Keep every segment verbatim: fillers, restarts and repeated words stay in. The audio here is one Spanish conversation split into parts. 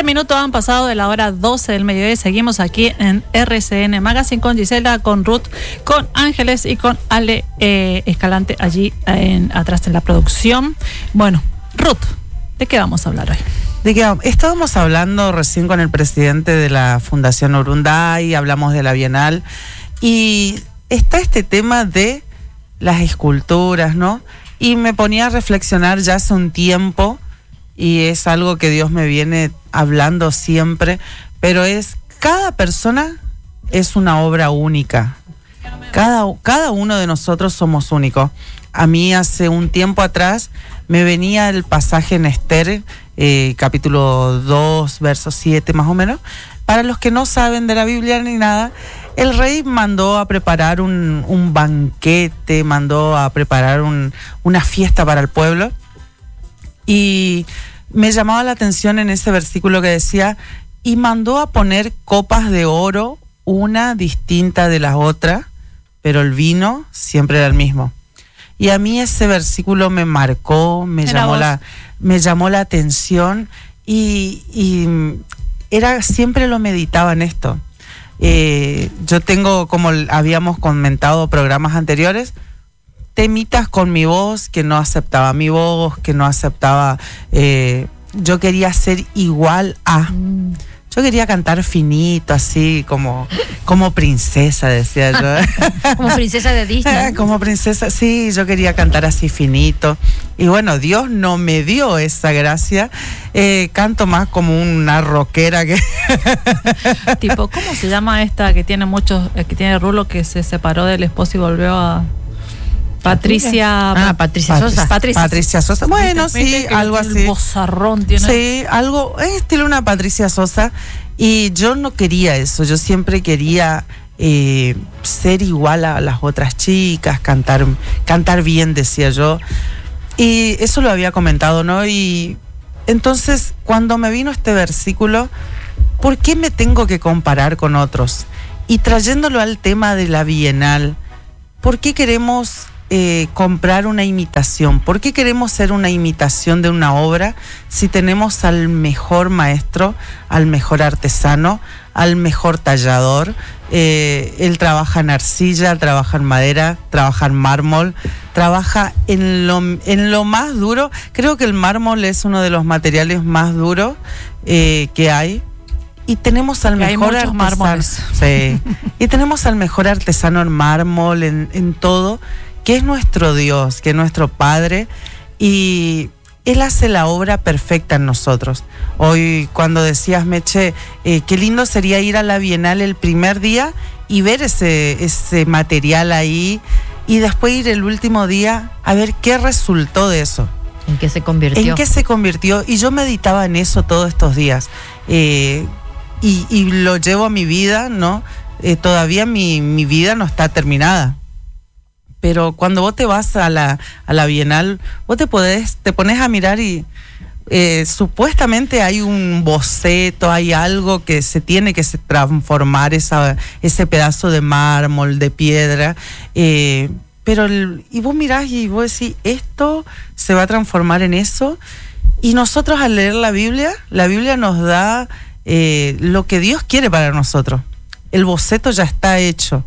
minutos han pasado de la hora doce del mediodía y seguimos aquí en R C N Magazine con Gisela, con Ruth, con Ángeles y con Ale eh, Escalante allí en, atrás en la producción. Bueno, Ruth, ¿de qué vamos a hablar hoy? De que estábamos hablando recién con el presidente de la Fundación Urunday, hablamos de la Bienal y está este tema de las esculturas, ¿no? Y me ponía a reflexionar ya hace un tiempo, y es algo que Dios me viene hablando siempre, pero es, cada persona es una obra única. Cada, cada uno de nosotros somos únicos. A mí hace un tiempo atrás me venía el pasaje en Esther, eh, capítulo dos, verso siete más o menos. Para los que no saben de la Biblia ni nada, el rey mandó a preparar un, un banquete, mandó a preparar un, una fiesta para el pueblo. Y me llamaba la atención en ese versículo que decía, y mandó a poner copas de oro, una distinta de la otra, pero el vino siempre era el mismo. Y a mí ese versículo me marcó, me llamó la, me llamó la atención y, y era, siempre lo meditaba en esto. Eh, yo tengo, como habíamos comentado programas anteriores, temitas con mi voz, que no aceptaba mi voz, que no aceptaba, eh, yo quería ser igual a, mm. yo quería cantar finito, así como, como princesa, decía yo. Como princesa de Disney. Como princesa, sí, yo quería cantar así finito. Y bueno, Dios no me dio esa gracia. Eh, canto más como una rockera que... Tipo, ¿cómo se llama esta que tiene muchos, que tiene rulo, que se separó del esposo y volvió a... Patricia, ah, Patricia Sosa. Patricia, Patricia Sosa. Bueno, sí, algo así. El bozarrón tiene. Sí, algo, es estilo una Patricia Sosa. Y yo no quería eso. Yo siempre quería eh, ser igual a las otras chicas, cantar, cantar bien, decía yo. Y eso lo había comentado, ¿no? Y entonces, cuando me vino este versículo, ¿por qué me tengo que comparar con otros? Y trayéndolo al tema de la Bienal, ¿por qué queremos Eh, comprar una imitación? ¿Por qué queremos ser una imitación de una obra si tenemos al mejor maestro, al mejor artesano, al mejor tallador? Eh, él trabaja en arcilla, trabaja en madera, trabaja en mármol, trabaja en lo, en lo más duro. Creo que el mármol es uno de los materiales más duros eh, que hay. Y tenemos al que mejor hay muchos artesano. Mármoles. Sí. Y tenemos al mejor artesano en mármol, en, en todo, que es nuestro Dios, que es nuestro Padre, y Él hace la obra perfecta en nosotros. Hoy, cuando decías, Meche, eh, qué lindo sería ir a la Bienal el primer día y ver ese, ese material ahí, y después ir el último día a ver qué resultó de eso. ¿En qué se convirtió? ¿En qué se convirtió? Y yo meditaba en eso todos estos días. Eh, y, y lo llevo a mi vida, ¿no? Eh, todavía mi, mi vida no está terminada. Pero cuando vos te vas a la, a la Bienal, vos te podés, te pones a mirar y eh, supuestamente hay un boceto, hay algo que se tiene que se transformar, esa, ese pedazo de mármol, de piedra, eh, pero el, y vos mirás y vos decís, esto se va a transformar en eso. Y nosotros al leer la Biblia, la Biblia nos da eh, lo que Dios quiere para nosotros. El boceto ya está hecho,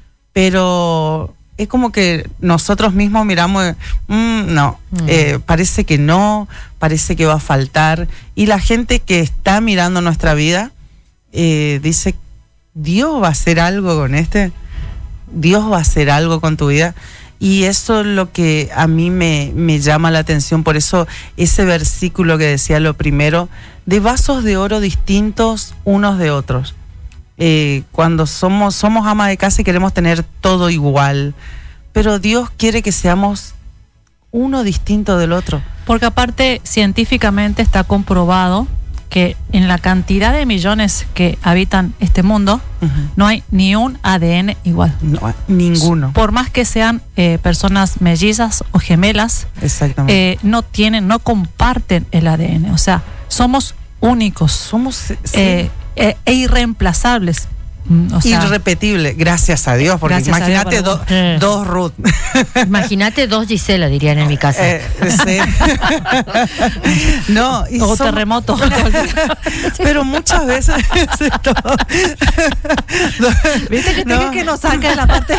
pero es como que nosotros mismos miramos, mmm, no, mm. eh, parece que no, parece que va a faltar. Y la gente que está mirando nuestra vida eh, dice, Dios va a hacer algo con este, Dios va a hacer algo con tu vida. Y eso es lo que a mí me, me llama la atención. Por eso ese versículo que decía lo primero, de vasos de oro distintos unos de otros. Eh, cuando somos, somos ama de casa y queremos tener todo igual, pero Dios quiere que seamos uno distinto del otro. Porque aparte, científicamente está comprobado que en la cantidad de millones que habitan este mundo, uh-huh, no hay ni un A D N igual. No, ninguno. Por más que sean eh, personas mellizas o gemelas, exactamente, eh, no tienen, no comparten el A D N. O sea, somos únicos, somos sí. eh, eh, e irreemplazables. O sea, irrepetible, gracias a Dios, porque imagínate do, eh. dos Ruth. Imagínate dos Gisela, dirían en mi casa. Eh, sí. No, y o son, terremoto. pero muchas veces esto, ¿Viste que no. tengo que nos saque de la parte?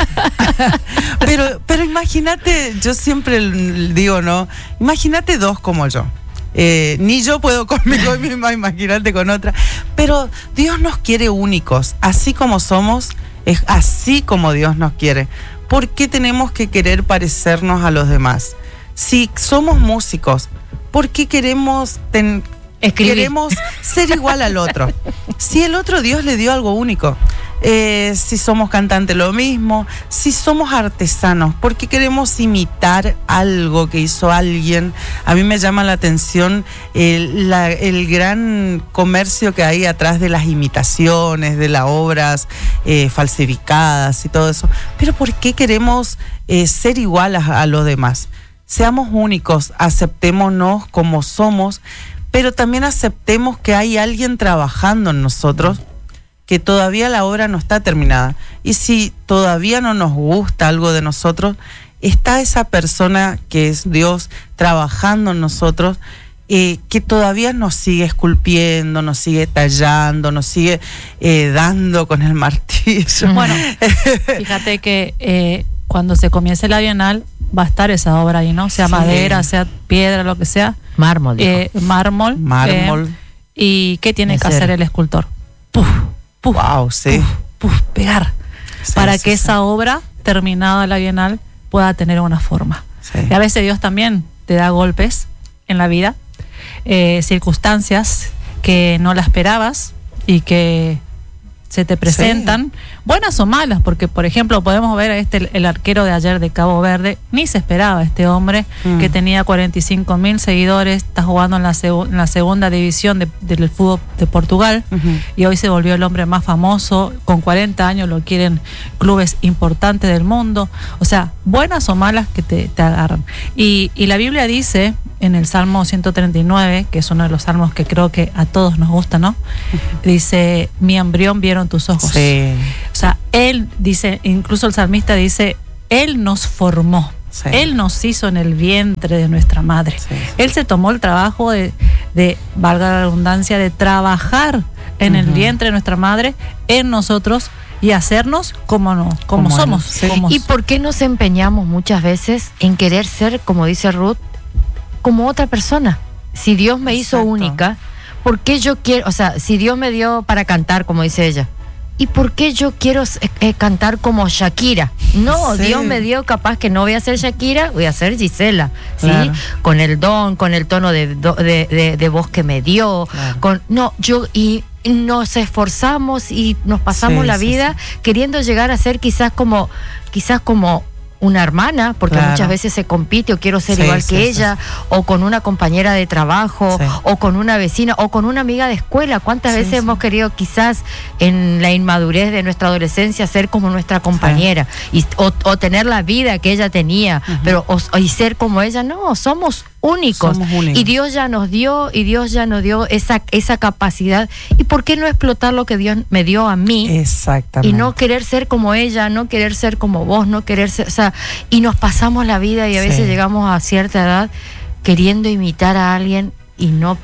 pero, pero imagínate, yo siempre digo, ¿no? Imagínate dos como yo. Eh, ni yo puedo conmigo misma, imagínate con otra. Pero Dios nos quiere únicos, así como somos, es así como Dios nos quiere. ¿Por qué tenemos que querer parecernos a los demás? Si somos músicos, ¿por qué queremos, ten, queremos ser igual al otro? Si el otro Dios le dio algo único. Eh, si somos cantantes lo mismo, si somos artesanos, porque queremos imitar algo que hizo alguien. A mí me llama la atención el, la, el gran comercio que hay atrás de las imitaciones, de las obras eh, falsificadas y todo eso. Pero ¿por qué queremos eh, ser igual a, a los demás? Seamos únicos, aceptémonos como somos, pero también aceptemos que hay alguien trabajando en nosotros, que todavía la obra no está terminada. Y si todavía no nos gusta algo de nosotros, está esa persona que es Dios trabajando en nosotros, eh, que todavía nos sigue esculpiendo, nos sigue tallando, nos sigue eh, dando con el martillo. Bueno, fíjate que eh, cuando se comience la Bienal va a estar esa obra ahí, ¿no? Sea sí. madera, sea piedra, lo que sea. Mármol. Eh, mármol. Mármol. Eh, ¿Y qué tiene de que cera. hacer el escultor? Puf. Puf, wow, sí. puf, puf, pegar sí, para sí, que sí. esa obra terminada la Bienal pueda tener una forma. Sí. Y a veces Dios también te da golpes en la vida, eh, circunstancias que no la esperabas y que se te presentan, sí. buenas o malas, porque por ejemplo podemos ver a este el arquero de ayer de Cabo Verde, ni se esperaba este hombre mm. que tenía cuarenta y cinco mil seguidores, está jugando en la, seg en la segunda división de, del fútbol de Portugal, uh-huh. y hoy se volvió el hombre más famoso, con cuarenta años lo quieren clubes importantes del mundo. O sea, buenas o malas que te, te agarran. Y, y la Biblia dice en el Salmo ciento treinta y nueve, que es uno de los salmos que creo que a todos nos gusta, ¿no? Uh-huh. Dice, mi embrión vieron tus ojos. Sí. O sea, él dice, incluso el salmista dice, él nos formó. Sí. Él nos hizo en el vientre de nuestra madre. Sí. Él se tomó el trabajo de, de, valga la redundancia, de trabajar en uh-huh. el vientre de nuestra madre, en nosotros, y hacernos como, no, como, como somos. Sí. Como ¿Y por qué nos empeñamos muchas veces en querer ser, como dice Ruth, como otra persona? Si Dios me Exacto. hizo única, ¿por qué yo quiero, o sea, si Dios me dio para cantar, como dice ella, ¿y por qué yo quiero eh, cantar como Shakira? No, sí. Dios me dio capaz que no voy a ser Shakira, voy a ser Gisela, ¿sí? Claro. Con el don, con el tono de, de, de, de voz que me dio, claro. con no, yo y nos esforzamos y nos pasamos sí, la sí, vida sí. queriendo llegar a ser quizás como, quizás como una hermana, porque claro. muchas veces se compite, o quiero ser sí, igual que sí, ella, sí. o con una compañera de trabajo, sí. o con una vecina, o con una amiga de escuela. ¿Cuántas sí, veces sí. hemos querido quizás en la inmadurez de nuestra adolescencia ser como nuestra compañera, sí. y, o, o tener la vida que ella tenía, uh-huh. pero o, y ser como ella? No, somos únicos. Somos únicos. Y Dios ya nos dio, y Dios ya nos dio esa, esa capacidad. ¿Y por qué no explotar lo que Dios me dio a mí? Exactamente. Y no querer ser como ella, no querer ser como vos, no querer ser, o sea, y nos pasamos la vida y a veces sí. llegamos a cierta edad queriendo imitar a alguien y no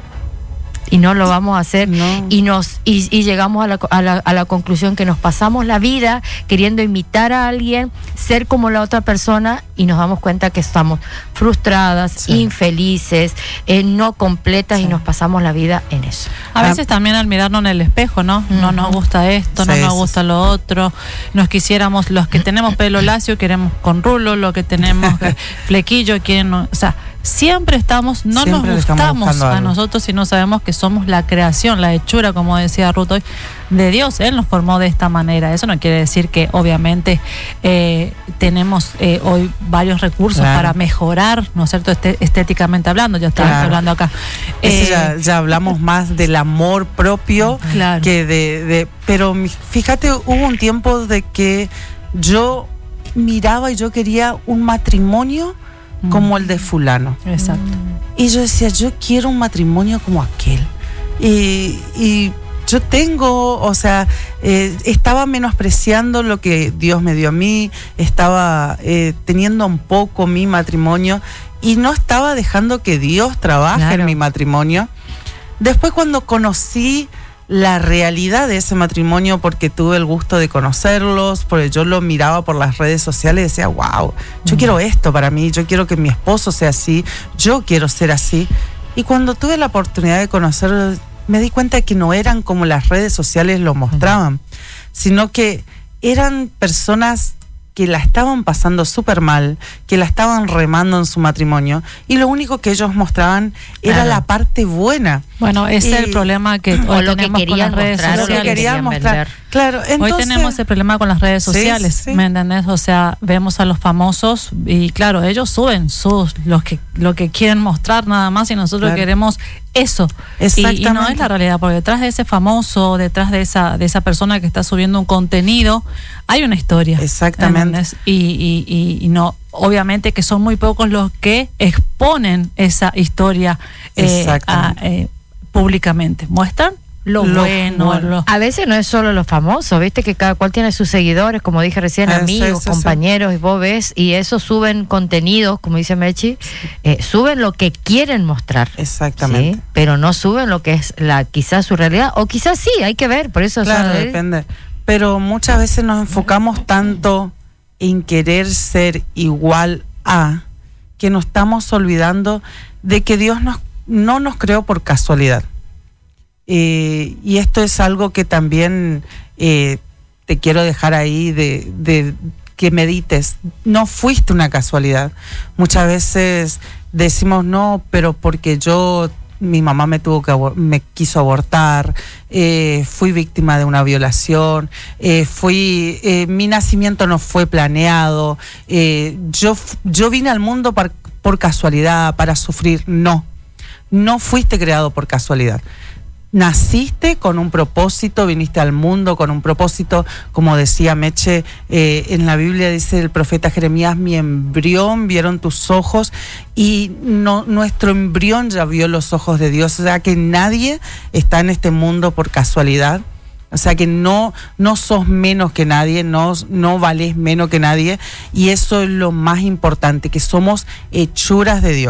y no lo vamos a hacer, no. y nos y, y llegamos a la, a, la, a la conclusión que nos pasamos la vida queriendo imitar a alguien, ser como la otra persona, y nos damos cuenta que estamos frustradas, sí. infelices, eh, no completas, sí. y nos pasamos la vida en eso. A veces ah. también al mirarnos en el espejo, ¿no? Uh-huh. No nos gusta esto, sí, no nos gusta sí. lo otro, nos quisiéramos, los que tenemos pelo lacio queremos con rulo, los que tenemos flequillo quieren, o sea, siempre estamos, no siempre nos gustamos a nosotros si no sabemos que somos la creación, la hechura, como decía Ruth hoy, de Dios. Él nos formó de esta manera. Eso no quiere decir que obviamente eh, tenemos eh, hoy varios recursos claro. para mejorar, ¿no es cierto?, Este, estéticamente hablando, ya estamos claro. hablando acá. Eh, ya, ya hablamos más del amor propio claro. que de, de... Pero fíjate, hubo un tiempo de que yo miraba y yo quería un matrimonio como el de fulano. Exacto. Y yo decía, yo quiero un matrimonio como aquel. Y, y yo tengo, o sea, eh, estaba menospreciando lo que Dios me dio a mí, estaba eh, teniendo un poco mi matrimonio y no estaba dejando que Dios trabaje Claro. en mi matrimonio. Después, cuando conocí la realidad de ese matrimonio, porque tuve el gusto de conocerlos, porque yo lo miraba por las redes sociales y decía, wow, yo Mm. quiero esto para mí, yo quiero que mi esposo sea así, yo quiero ser así. Y cuando tuve la oportunidad de conocerlos, me di cuenta de que no eran como las redes sociales lo mostraban, sino que eran personas que la estaban pasando súper mal, que la estaban remando en su matrimonio, y lo único que ellos mostraban era Claro. la parte buena. Bueno, ese Y- es el problema que O hoy lo que tenemos con querían las redes mostrar, o Lo lo que sociales. querían querían mostrar. vender. Claro, entonces, Hoy tenemos el problema con las redes Sí, sociales, sí. ¿me entendés? O sea, vemos a los famosos y claro, ellos suben sus los que lo que quieren mostrar nada más y nosotros Claro. queremos eso. Y, y no Exactamente. es la realidad, porque detrás de ese famoso, detrás de esa de esa persona que está subiendo un contenido, hay una historia. Exactamente. ¿entendés? Y, y, y, y no, obviamente que son muy pocos los que exponen esa historia eh, a, Exactamente. eh, públicamente. Muestran lo, Lo bueno, bueno. lo- A veces no es solo los famosos, viste que cada cual tiene sus seguidores, como dije recién, Ah, sí, amigos, sí, sí. compañeros, y vos ves, y eso suben contenidos, como dice Mechi, eh, suben lo que quieren mostrar. Exactamente. ¿sí? Pero no suben lo que es la quizás su realidad, o quizás sí, hay que ver, por eso Claro, o sea, depende. Pero muchas veces nos enfocamos tanto en querer ser igual a, que nos estamos olvidando de que Dios nos, no nos creó por casualidad. Eh, y esto es algo que también eh, te quiero dejar ahí de, de que medites. No fuiste una casualidad. Muchas veces decimos no, pero porque yo, mi mamá me tuvo que abor- me quiso abortar, eh, fui víctima de una violación, eh, fui, eh, mi nacimiento no fue planeado, eh, yo, f- yo vine al mundo par- por casualidad, para sufrir. No, no fuiste creado por casualidad. Naciste con un propósito, viniste al mundo con un propósito, como decía Meche, eh, en la Biblia dice el profeta Jeremías, mi embrión vieron tus ojos, y no, nuestro embrión ya vio los ojos de Dios, o sea que nadie está en este mundo por casualidad. O sea que no, no sos menos que nadie, no, no valés menos que nadie, y eso es lo más importante, que somos hechuras de Dios.